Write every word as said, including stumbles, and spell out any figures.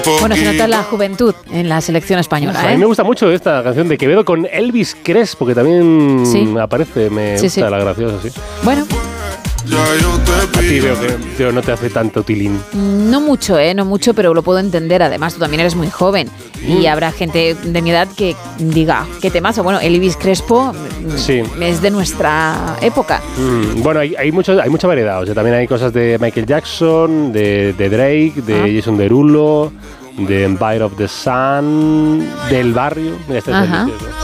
Bueno, se nota la juventud en la selección española, ¿eh? A mí me gusta mucho esta canción de Quevedo con Elvis Crespo, que también sí. aparece, me sí, gusta sí. la graciosa, sí. Bueno. A ti veo que tío, no te hace tanto tilín. No mucho, ¿eh? No mucho, pero lo puedo entender. Además, tú también eres muy joven. Mm. Y habrá gente de mi edad que diga, ¿qué temazo? Bueno, Elvis Crespo sí. es de nuestra época. Mm. Bueno, hay, hay, mucho, hay mucha variedad. O sea, también hay cosas de Michael Jackson, de, de Drake, de ah. Jason Derulo, de Empire of the Sun, del Barrio. Mira, este es delicioso.